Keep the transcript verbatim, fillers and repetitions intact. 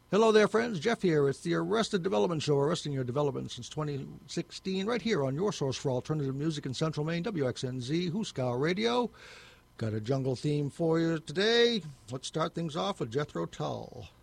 Hello there, friends. Jeff here. It's the Arrested Development Show, arresting your development since twenty sixteen, right here on your source for alternative music in Central Maine, W X N Z, Hooskow Radio. Got a jungle theme for you today. Let's start things off with Jethro Tull.